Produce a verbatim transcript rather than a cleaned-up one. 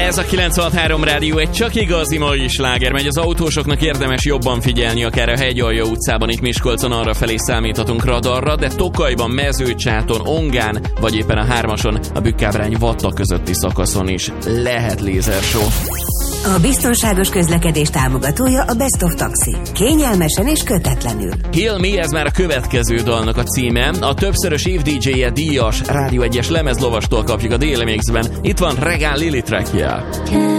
Ez a kilencvenhat három Rádió, egy csak igazi mai sláger megy. Az autósoknak érdemes jobban figyelni, akár a Hegyalja utcában, itt Miskolcon arra felé számíthatunk radarra, de Tokajban, Mezőcsáton, Ongán, vagy éppen a hármason, a Bükkábrány-Vatta közötti szakaszon is lehet lézershow. A biztonságos közlekedés támogatója a Best of Taxi. Kényelmesen és kötetlenül. Heal Me, ez már a következő dalnak a címe. A többszörös év dé dzsé-je díjas Rádió egyes lemezlovastól kapjuk a Daily Mixben. Itt van Regán Lili trackje.